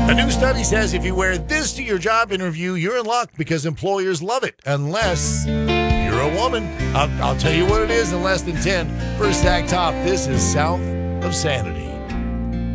A new study says if you wear this to your job interview, you're in luck because employers love it, unless you're a woman. I'll tell you what it is in less than 10. For Zach Top, this is South of Sanity.